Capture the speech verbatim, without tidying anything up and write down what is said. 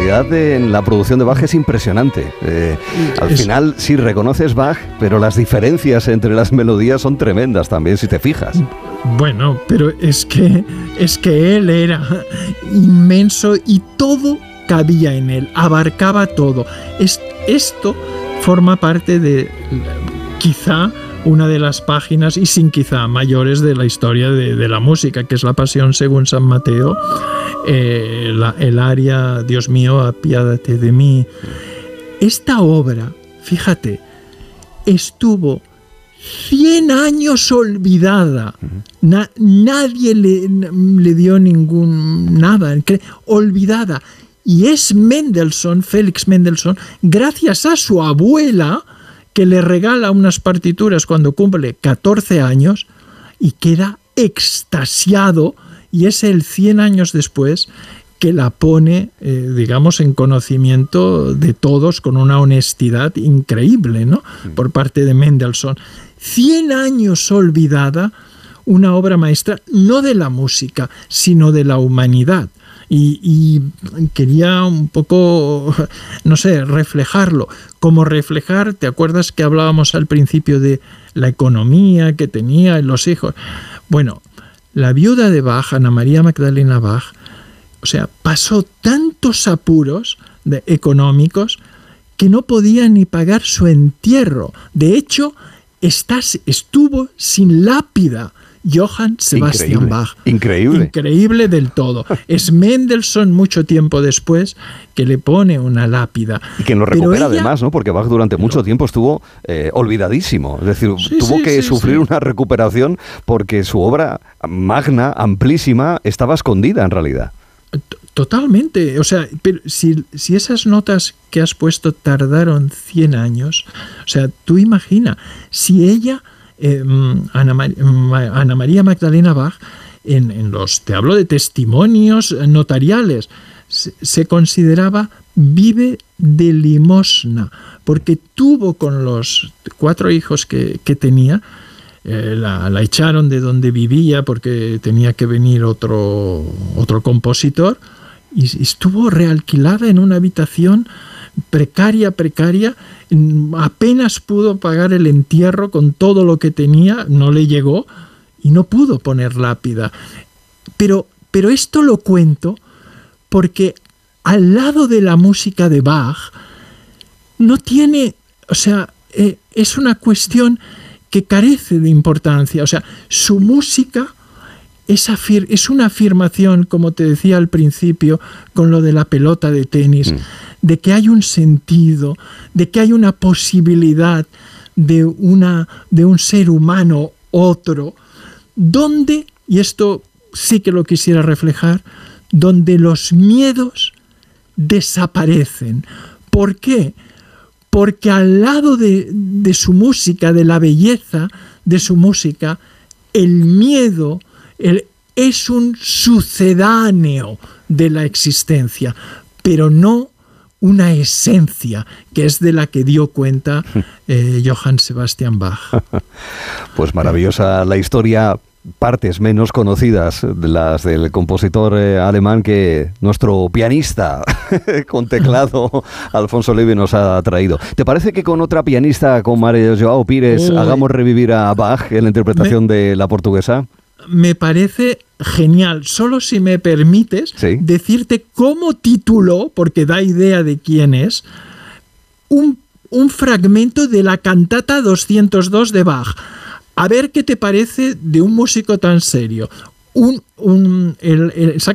calidad de, en la producción de Bach es impresionante. Eh, al es... final sí reconoces Bach, pero las diferencias entre las melodías son tremendas también, si te fijas. Bueno, pero es que, es que él era inmenso y todo cabía en él, abarcaba todo. Es, esto forma parte de quizá una de las páginas, y sin quizá mayores, de la historia de, de la música, que es la Pasión según San Mateo, eh, la, el aria Dios mío, apiádate de mí. Esta obra, fíjate, estuvo cien años olvidada. Na, nadie le, le dio ningún nada, olvidada. Y es Mendelssohn, Félix Mendelssohn, gracias a su abuela, que le regala unas partituras cuando cumple catorce años y queda extasiado, y es el cien años después que la pone, eh, digamos, en conocimiento de todos con una honestidad increíble, ¿no? Por parte de Mendelssohn. cien años olvidada, una obra maestra no de la música, sino de la humanidad. Y, y quería un poco, no sé, reflejarlo. Como reflejar, ¿te acuerdas que hablábamos al principio de la economía que tenía los hijos? Bueno, la viuda de Bach, Ana María Magdalena Bach, o sea, pasó tantos apuros de, económicos que no podía ni pagar su entierro. De hecho, estás, estuvo sin lápida. Johann Sebastian increíble, Bach. Increíble. Increíble del todo. Es Mendelssohn, mucho tiempo después, que le pone una lápida. Y que lo recupera ella, además, ¿no? Porque Bach durante pero, mucho tiempo estuvo eh, olvidadísimo. Es decir, sí, tuvo sí, que sí, sufrir sí. una recuperación porque su obra magna, amplísima, estaba escondida en realidad. Totalmente. O sea, pero si, si esas notas que has puesto tardaron cien años, o sea, tú imagina, si ella... Eh, Ana, Mar- Ana María Magdalena Bach, en, en los, te hablo de testimonios notariales, se, se consideraba vive de limosna, porque tuvo con los cuatro hijos que, que tenía, eh, la, la echaron de donde vivía porque tenía que venir otro, otro compositor, y estuvo realquilada en una habitación precaria, precaria, apenas pudo pagar el entierro con todo lo que tenía, no le llegó y no pudo poner lápida. Pero, pero esto lo cuento porque al lado de la música de Bach no tiene, o sea, eh, es una cuestión que carece de importancia. O sea, su música es, afir- es una afirmación, como te decía al principio, con lo de la pelota de tenis, mm. de que hay un sentido, de que hay una posibilidad de, una, de un ser humano otro, donde, y esto sí que lo quisiera reflejar, donde los miedos desaparecen. ¿Por qué? Porque al lado de, de su música, de la belleza de su música, el miedo el, es un sucedáneo de la existencia, pero no una esencia, que es de la que dio cuenta eh, Johann Sebastian Bach. Pues maravillosa la historia, partes menos conocidas de las del compositor eh, alemán que nuestro pianista con teclado Alfonso Levy nos ha traído. ¿Te parece que con otra pianista, con María Joao Pires, Uy. hagamos revivir a Bach en la interpretación me, de la portuguesa? Me parece genial. Solo si me permites ¿Sí? decirte cómo tituló, porque da idea de quién es, un, un fragmento de la cantata doscientos dos de Bach. A ver qué te parece de un músico tan serio. Un, un, el, el, esa